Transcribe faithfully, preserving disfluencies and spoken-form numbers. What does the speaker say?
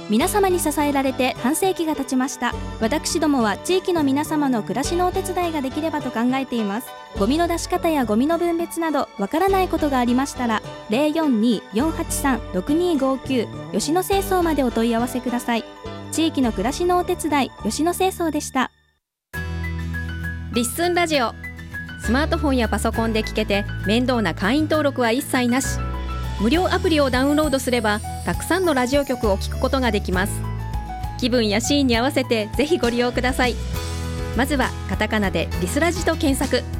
皆様に支えられて半世紀が経ちました。私どもは地域の皆様の暮らしのお手伝いができればと考えています。ゴミの出し方やゴミの分別などわからないことがありましたら ゼロよんにー よんはちさん ろくにーごきゅう 吉野清掃までお問い合わせください。地域の暮らしのお手伝い、吉野清掃でした。 リッスンラジオ、スマートフォンやパソコンで聞けて面倒な会員登録は一切なし。無料アプリをダウンロードすればたくさんのラジオ局を聞くことができます。気分やシーンに合わせてぜひご利用ください。まずはカタカナでリスラジと検索。